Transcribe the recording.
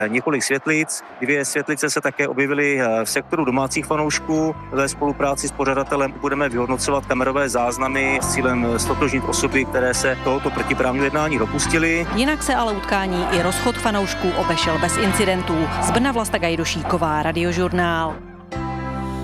několik světlic. 2 světlice se také objevily v sektoru domácích fanoušků. Ve spolupráci s pořadatelem budeme vyhodnocovat kamerové záznamy s cílem ztotožnit osoby, které se tohoto protiprávního jednání dopustily. Jinak se ale utkání i rozchod fanoušků obešel bez incidentů. Z Brna Vlasta Gajdošíková, Radiožurnál.